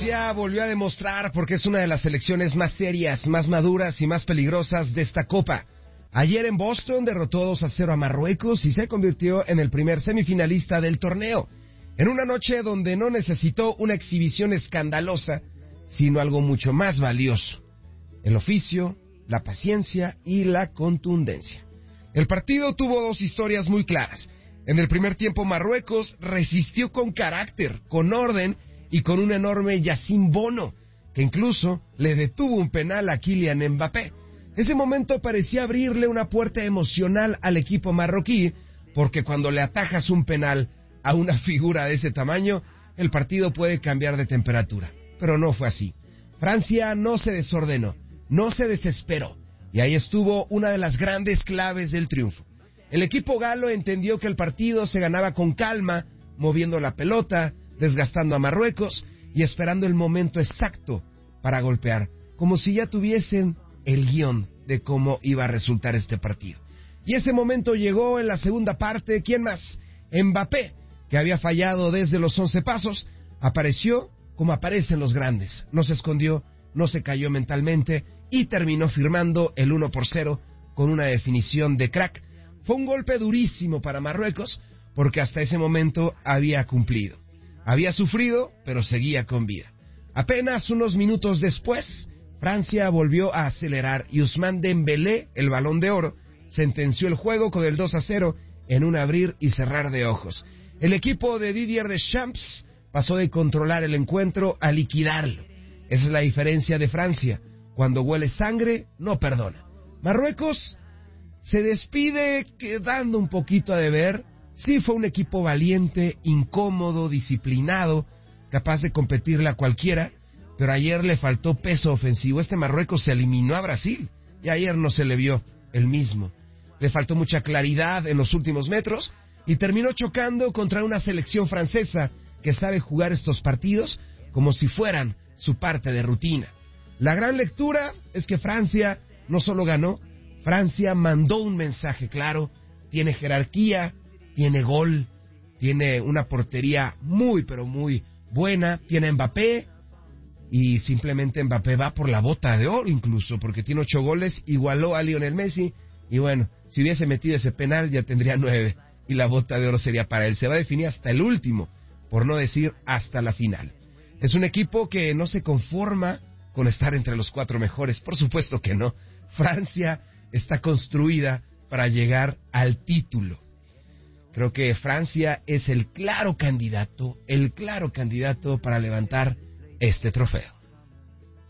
Francia volvió a demostrar porque es una de las selecciones más serias, más maduras y más peligrosas de esta Copa. Ayer en Boston derrotó 2-0 a Marruecos y se convirtió en el primer semifinalista del torneo. En una noche donde no necesitó una exhibición escandalosa, sino algo mucho más valioso: el oficio, la paciencia y la contundencia. El partido tuvo dos historias muy claras. En el primer tiempo Marruecos resistió con carácter, con orden y con un enorme Yacine Bono, que incluso le detuvo un penal a Kylian Mbappé. Ese momento parecía abrirle una puerta emocional al equipo marroquí, porque cuando le atajas un penal a una figura de ese tamaño, el partido puede cambiar de temperatura. Pero no fue así. Francia no se desordenó, no se desesperó, y ahí estuvo una de las grandes claves del triunfo. El equipo galo entendió que el partido se ganaba con calma, moviendo la pelota, desgastando a Marruecos y esperando el momento exacto para golpear, como si ya tuviesen el guión de cómo iba a resultar este partido. Y ese momento llegó en la segunda parte. ¿Quién más? Mbappé, que había fallado desde los 11 pasos, apareció como aparecen los grandes. No se escondió, no se cayó mentalmente y terminó firmando el 1-0 con una definición de crack. Fue un golpe durísimo para Marruecos porque hasta ese momento había cumplido. Había sufrido, pero seguía con vida. Apenas unos minutos después, Francia volvió a acelerar y Ousmane Dembélé, el Balón de Oro, sentenció el juego con el 2-0 en un abrir y cerrar de ojos. El equipo de Didier Deschamps pasó de controlar el encuentro a liquidarlo. Esa es la diferencia de Francia. Cuando huele sangre, no perdona. Marruecos se despide quedando un poquito a deber. Sí, fue un equipo valiente, incómodo, disciplinado, capaz de competirle a cualquiera, pero ayer le faltó peso ofensivo. Este Marruecos se eliminó a Brasil y ayer no se le vio el mismo. Le faltó mucha claridad en los últimos metros y terminó chocando contra una selección francesa que sabe jugar estos partidos como si fueran su parte de rutina. La gran lectura es que Francia no solo ganó, Francia mandó un mensaje claro: tiene jerarquía, tiene gol, tiene una portería muy pero muy buena, tiene Mbappé, y simplemente Mbappé va por la bota de oro incluso, porque tiene 8 goles, igualó a Lionel Messi, y bueno, si hubiese metido ese penal ya tendría 9, y la bota de oro sería para él. Se va a definir hasta el último, por no decir hasta la final. Es un equipo que no se conforma con estar entre los 4 mejores, por supuesto que no. Francia está construida para llegar al título. Creo que Francia es el claro candidato para levantar este trofeo.